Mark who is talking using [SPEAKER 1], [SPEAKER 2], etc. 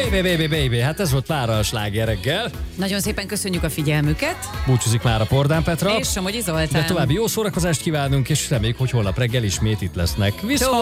[SPEAKER 1] Baby, hát ez volt Klára a Sláger reggel.
[SPEAKER 2] Nagyon szépen köszönjük a figyelmüket.
[SPEAKER 1] Búcsúzik már a Pordán Petra.
[SPEAKER 2] És Somogyi Zoltán.
[SPEAKER 1] De további jó szórakozást kívánunk, és reméljük, hogy holnap reggel ismét itt lesznek. Viszont!